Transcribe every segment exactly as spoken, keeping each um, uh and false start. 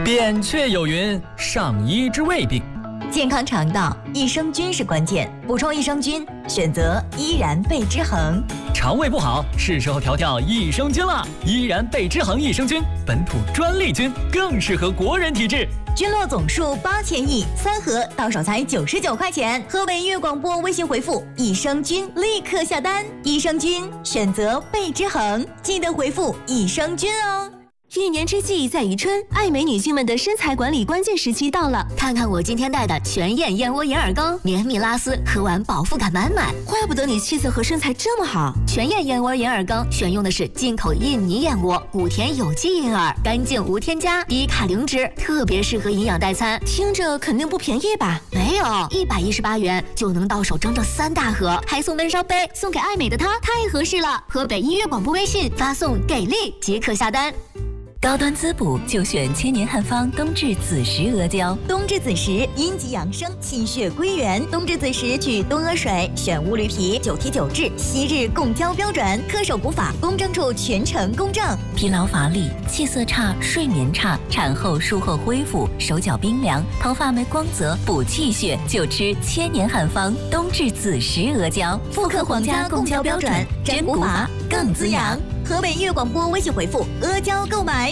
扁鹊有云：上医治未病。 健康肠道，益生菌是关键。补充益生菌，选择依然贝之恒。 肠胃不好，是时候调调益生菌了。依然贝之恒益生菌，本土专利菌，更适合国人体质。 菌落总数八千亿，三盒到手才九十九块钱。河北音乐广播微信回复益生菌，立刻下单。益生菌选择贝之恒，记得回复益生菌哦。 一年之计在于春，爱美女性们的身材管理关键时期到了。 看看我今天带的全燕燕窝银耳羹，绵密拉丝，喝完饱腹感满满。 怪不得你气色和身材这么好。 全燕燕窝银耳羹选用的是进口印尼燕窝，谷田有机银耳，干净无添加，低卡零脂，特别适合营养代餐。 听着肯定不便宜吧？ 没有，一百一十八元就能到手整整三大盒，还送温烧杯，送给爱美的她，太合适了。河北音乐广播微信发送给力即可下单。 高端滋补就选千年汉方冬至子时阿胶。 冬至子时阴极养生，气血归元。冬至子时取冬阿水，选乌驴皮，九提九制，昔日供胶标准，恪守古法，公证处全程公证。 疲劳乏力、气色差、睡眠差，产后术后恢复，手脚冰凉，头发没光泽，补气血，就吃千年汉方冬至子时阿胶， 复刻皇家供胶标准，真古法更滋养。河北音乐广播微信回复阿胶购买。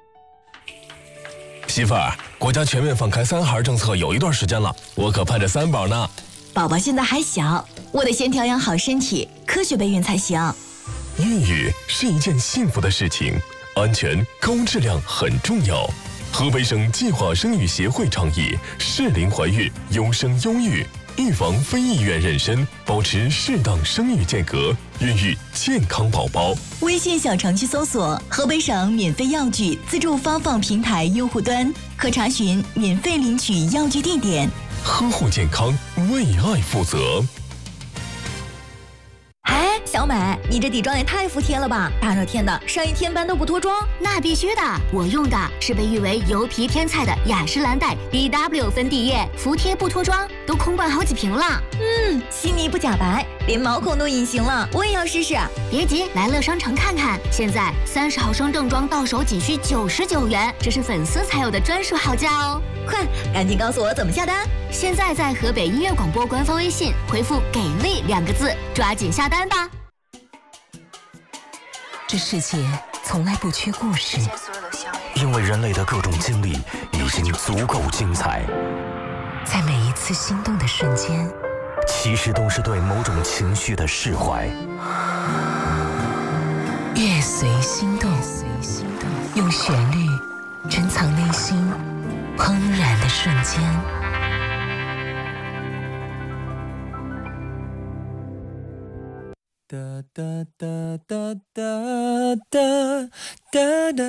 媳妇儿，国家全面放开三孩政策有一段时间了，我可盼着三宝呢。 宝宝现在还小，我得先调养好身体，科学备孕才行。 孕育是一件幸福的事情，安全高质量很重要。河北省计划生育协会倡议适龄怀孕，优生优育，预防非意愿妊娠，保持适当生育间隔，孕育健康宝宝。 微信小程序搜索河北省免费药具自助发放平台用户端，可查询免费领取药具地点。 呵护健康，为爱负责。 哎，小美，你这底妆也太服帖了吧！大热天的，上一天班都不脱妆？ 那必须的，我用的是被誉为油皮天菜的雅诗兰黛 B W 粉底液，服帖不脱妆，都空罐好几瓶了。 嗯，细腻不假白，连毛孔都隐形了，我也要试试。 别急，来乐商城看看，现在三十毫升正装到手仅需九十九元，这是粉丝才有的专属好价哦！ 快，赶紧告诉我怎么下单。 现在在河北音乐广播官方微信回复“给力”两个字，抓紧下单吧。 这世界从来不缺故事， 因为人类的各种经历已经足够精彩， 在每一次心动的瞬间， 其实都是对某种情绪的释怀。 乐随心动，用旋律珍藏内心怦然的瞬间。 哒哒哒哒哒哒哒哒。